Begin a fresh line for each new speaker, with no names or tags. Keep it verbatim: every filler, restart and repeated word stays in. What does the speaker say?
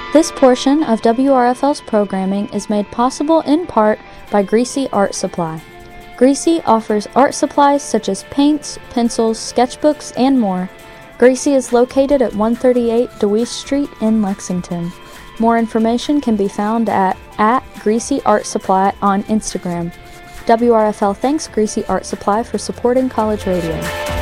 This portion of W R F L's programming is made possible in part by Greasy Art Supply. Greasy offers art supplies such as paints, pencils, sketchbooks, and more. Greasy is located at one thirty-eight DeWeese Street in Lexington. More information can be found at, at Greasy Art Supply on Instagram. W R F L thanks Greasy Art Supply for supporting college radio.